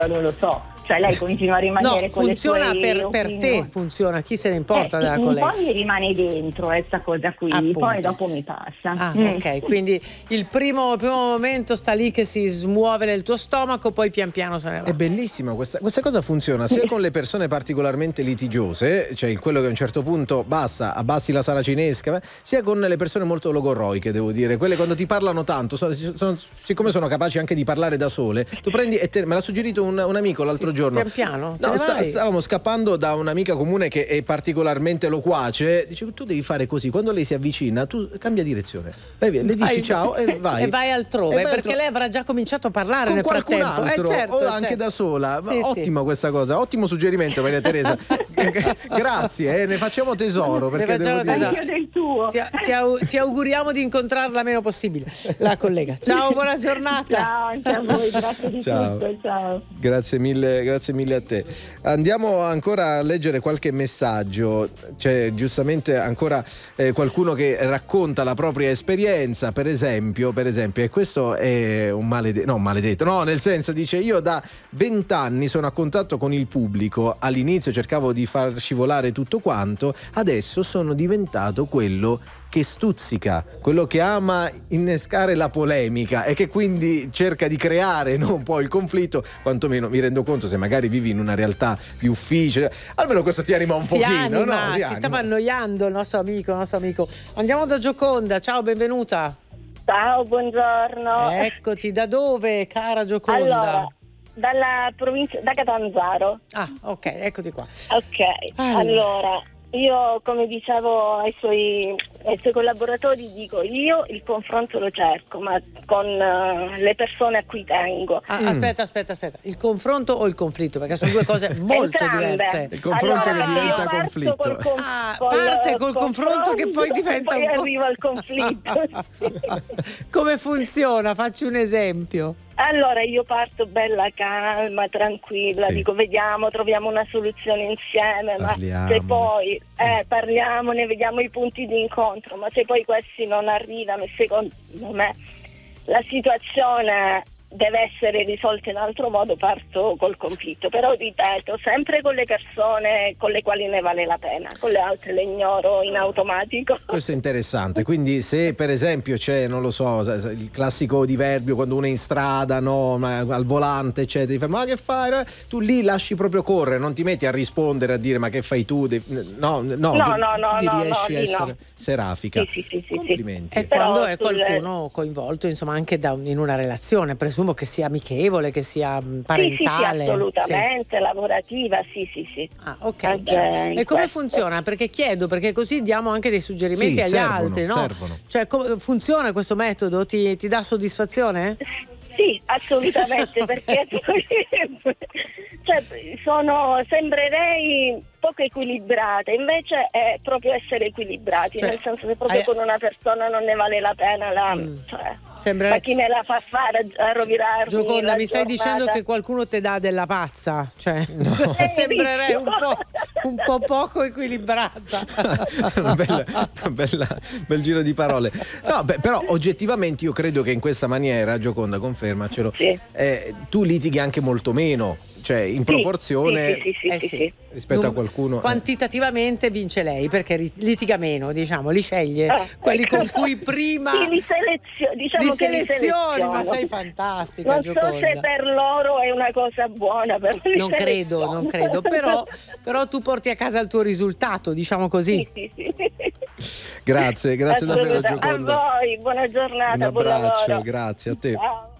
non lo so, cioè lei continua a rimanere con funziona le sue per te, opinioni. funziona, chi se ne importa della Un collega? po' mi rimane dentro questa cosa qui, Appunto. poi dopo mi passa. Ok, quindi il primo momento sta lì che si smuove nel tuo stomaco, poi pian piano se ne va. È bellissima questa cosa, funziona sia con le persone particolarmente litigiose, cioè quello che a un certo punto basta, abbassi la saracinesca, sia con le persone molto logorroiche, devo dire, quelle quando ti parlano tanto, siccome sono capaci anche di parlare da sole, tu prendi e me l'ha suggerito un amico l'altro giorno. Pian piano? No, stavamo scappando da un'amica comune che è particolarmente loquace. Dice: tu devi fare così, quando lei si avvicina tu cambia direzione, vai via, le dici ciao e vai. E vai altrove, perché lei avrà già cominciato a parlare con nel qualcun frattempo. altro, Certo, o anche da sola. Sì, ottima questa cosa, ottimo suggerimento, Maria Teresa. Grazie, ne facciamo tesoro, perché devo dire... Anche del tuo. Ti auguriamo di incontrarla meno possibile, la collega. Ciao, buona giornata. Ciao anche a voi, grazie di tutto, ciao. Grazie mille a te. Andiamo ancora a leggere qualche messaggio. C'è giustamente ancora qualcuno che racconta la propria esperienza, per esempio, e questo è un maledetto, no, nel senso, dice: io da 20 anni sono a contatto con il pubblico, all'inizio cercavo di far scivolare tutto quanto, adesso sono diventato quello che stuzzica, quello che ama innescare la polemica e che quindi cerca di creare un po' il conflitto. Quantomeno mi rendo conto, se magari vivi in una realtà di ufficio, almeno questo ti anima un pochino, no? Si stava annoiando il nostro amico. Andiamo da Gioconda, ciao, benvenuta. Ciao, buongiorno. Eccoti, da dove, cara Gioconda? Allora, dalla provincia, da Catanzaro. Ah, ok, eccoti qua. Ok, allora io, come dicevo ai suoi collaboratori, dico, io il confronto lo cerco, ma con le persone a cui tengo. Aspetta, il confronto o il conflitto? Perché sono due cose molto diverse. Il confronto che diventa conflitto. Parte col confronto che poi diventa poi arriva al conflitto. Come funziona? Facci un esempio. Allora io parto bella calma, tranquilla, dico vediamo, troviamo una soluzione insieme, ma se poi parliamone, vediamo i punti di incontro, ma se poi questi non arrivano, secondo me la situazione deve essere risolta in altro modo, parto col conflitto, però ripeto, sempre con le persone con le quali ne vale la pena, con le altre le ignoro in automatico. Questo è interessante, quindi se per esempio c'è, non lo so, il classico diverbio quando uno è in strada, no, al volante eccetera, ti fa: ma che fai? Tu lì lasci proprio correre, non ti metti a rispondere, a dire ma che fai tu, no, riesci a essere serafica. Sì. Complimenti. E quando è qualcuno coinvolto, insomma, anche in una relazione, presumo che sia amichevole, che sia parentale. Sì, assolutamente, lavorativa, sì. Ah, ok. E come funziona? Perché chiedo, perché così diamo anche dei suggerimenti agli altri, no? Servono. Cioè, come funziona questo metodo? Ti dà soddisfazione? Sì, assolutamente, perché sembrerei poco equilibrata, invece è proprio essere equilibrati, nel senso che proprio con una persona non ne vale la pena ma chi me la fa fare a rovinarmi? Gioconda, mi stai dicendo che qualcuno te dà della pazza? Cioè, sembrerei un po' poco equilibrata. Bel giro di parole. No, però oggettivamente io credo che in questa maniera, Gioconda, confermacelo, tu litighi anche molto meno, cioè in proporzione sì. rispetto a qualcuno. Quantitativamente vince lei, perché litiga meno, diciamo, li sceglie quelli con cui prima li selezioni, ma sei fantastica, non Gioconda. so se per loro è una cosa buona, non credo, però tu porti a casa il tuo risultato, diciamo così. Sì. Grazie davvero, Gioconda. A voi, buona giornata, un abbraccio, buon lavoro. grazie a te. Ciao.